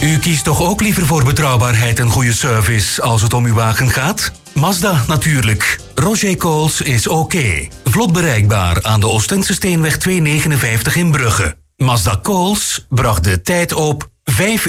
U kiest toch ook liever voor betrouwbaarheid en goede service als het om uw wagen gaat? Mazda natuurlijk. Roger Coles is oké. Vlot bereikbaar aan de Oostense Steenweg 259 in Brugge. Mazda Coles bracht de tijd op 5